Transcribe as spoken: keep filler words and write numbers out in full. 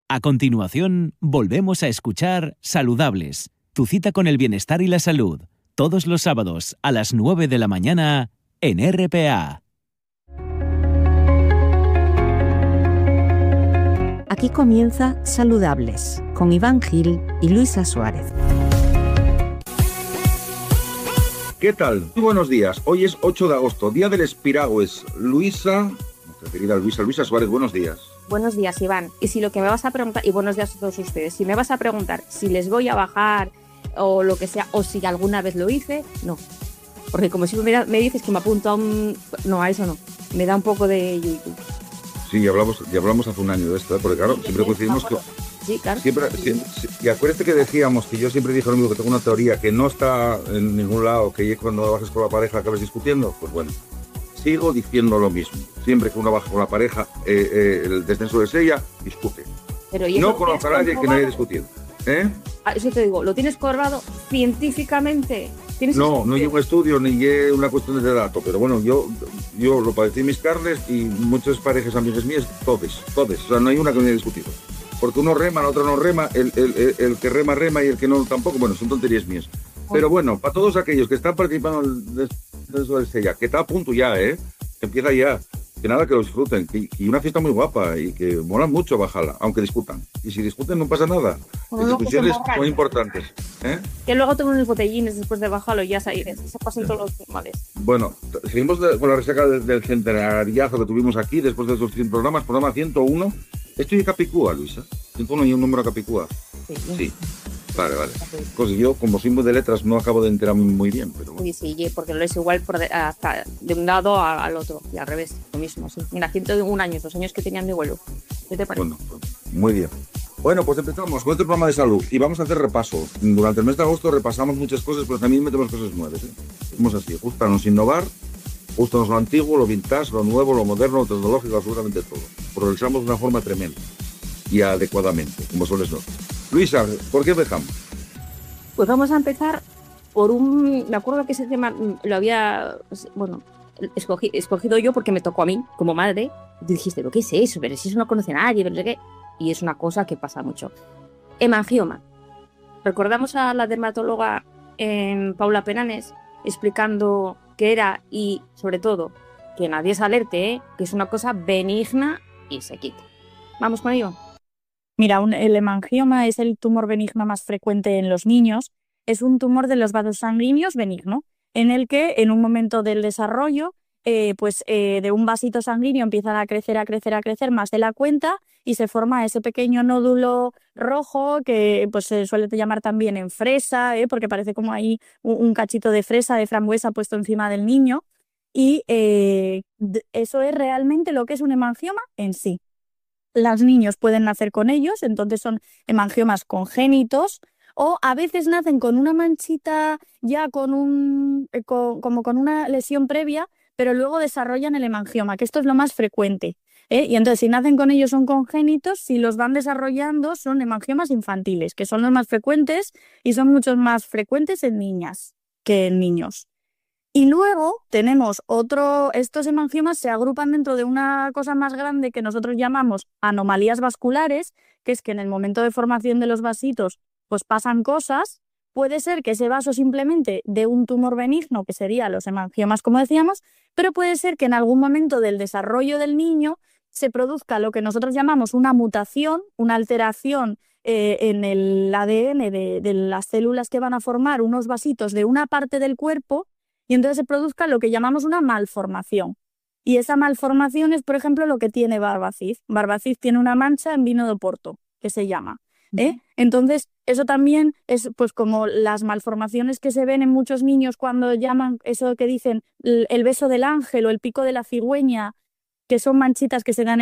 A continuación, volvemos a escuchar Saludables, tu cita con el bienestar y la salud, todos los sábados a las nueve de la mañana en R P A. Aquí comienza Saludables, con Iván Gil y Luisa Suárez. ¿Qué tal? Muy buenos días. Hoy es ocho de agosto, día del espiragües. Luisa, nuestra querida Luisa, Luisa Suárez, buenos días. Buenos días, Iván. Y si lo que me vas a preguntar, y buenos días a todos ustedes, si me vas a preguntar si les voy a bajar o lo que sea, o si alguna vez lo hice, no. Porque como si me, me dices que me apunto a un... No, a eso no. Me da un poco de... Sí, ya hablamos, ya hablamos hace un año de esto, ¿eh? Porque claro, siempre coincidimos que... Sí, claro. Siempre, siempre, y acuérdate que decíamos que yo siempre dije lo mismo, que tengo una teoría que no está en ningún lado, que cuando bajes con la pareja acabes discutiendo. Pues bueno, sigo diciendo lo mismo. Siempre que uno baja con la pareja, eh, eh, el descenso de sella, discute. Pero no conozco a nadie que no haya discutido. ¿Eh? Ah, eso te digo, ¿lo tienes comprobado científicamente? ¿Tienes no, no llevo un estudio ni llevo una cuestión de dato, pero bueno, yo, yo lo padecí en mis carnes y muchas parejas amigas mías, todos, todos. O sea, no hay una que no haya discutido. Porque uno rema, el otro no rema, el, el, el, el que rema, rema y el que no tampoco, bueno, son tonterías mías. Pero bueno, para todos aquellos que están participando en el descenso de sella, que está a punto ya, ¿eh? Que empieza ya. Que nada, que lo disfruten, que, que una fiesta muy guapa y que mola mucho bajarla, aunque discutan. Y si discuten no pasa nada. Las discusiones son importantes. ¿eh? Que luego tomen unos botellines después de bajarlo y ya se se pasan todos los males. Bueno, seguimos de, con la resaca del, del centenariazo que tuvimos aquí después de esos cien programas, programa ciento uno. Esto es Capicúa, Luisa. ciento uno y un número Capicúa. Sí. Sí. Vale, vale. Pues yo, como símbolo de letras, no acabo de enterarme muy bien. Pero bueno. Sí, sí, porque lo es igual por de, hasta de un lado a, al otro y al revés, lo mismo. Sí. Mira, ciento uno años, los años que tenía mi abuelo. ¿Qué te parece? Bueno, pues, muy bien. Bueno, pues empezamos con este programa de salud y vamos a hacer repaso. Durante el mes de agosto repasamos muchas cosas, pero también metemos cosas nuevas. ¿eh? Somos así, gustanos innovar, gustanos lo antiguo, lo vintage, lo nuevo, lo moderno, lo tecnológico, absolutamente todo. Progresamos de una forma tremenda y adecuadamente, como suele ser. Luisa, ¿por qué empezamos? Pues vamos a empezar por un... Me acuerdo que ese tema lo había... Bueno, escogí, escogido yo porque me tocó a mí, como madre. Y tú dijiste, ¿pero qué es eso? Pero si eso no conoce a nadie, pero no sé qué. Y es una cosa que pasa mucho. Hemangioma. Recordamos a la dermatóloga eh, Paula Penanes explicando qué era y, sobre todo, que nadie se alerte, ¿eh? Que es una cosa benigna y se quita. ¿Vamos con ello? Mira, un, el hemangioma es el tumor benigno más frecuente en los niños. Es un tumor de los vasos sanguíneos benigno, en el que en un momento del desarrollo, eh, pues eh, de un vasito sanguíneo empiezan a crecer, a crecer, a crecer más de la cuenta y se forma ese pequeño nódulo rojo que pues se suele llamar también en fresa, eh, porque parece como ahí un, un cachito de fresa, de frambuesa puesto encima del niño. Y eh, eso es realmente lo que es un hemangioma en sí. Los niños pueden nacer con ellos, entonces son hemangiomas congénitos, o a veces nacen con una manchita ya con un, eh, con, como con una lesión previa, pero luego desarrollan el hemangioma, que esto es lo más frecuente. ¿eh? Y entonces si nacen con ellos son congénitos, si los van desarrollando son hemangiomas infantiles, que son los más frecuentes y son mucho más frecuentes en niñas que en niños. Y luego tenemos otro, estos hemangiomas se agrupan dentro de una cosa más grande que nosotros llamamos anomalías vasculares, que es que en el momento de formación de los vasitos pues pasan cosas. Puede ser que ese vaso simplemente dé un tumor benigno, que serían los hemangiomas, como decíamos, pero puede ser que en algún momento del desarrollo del niño se produzca lo que nosotros llamamos una mutación, una alteración eh, en el A D N de, de las células que van a formar unos vasitos de una parte del cuerpo. Y entonces se produzca lo que llamamos una malformación. Y esa malformación es, por ejemplo, lo que tiene Barbaciz. Barbaciz tiene una mancha en vino de Oporto, que se llama. ¿eh? Uh-huh. Entonces, eso también es pues como las malformaciones que se ven en muchos niños cuando llaman eso que dicen el beso del ángel o el pico de la cigüeña, que son manchitas que se dan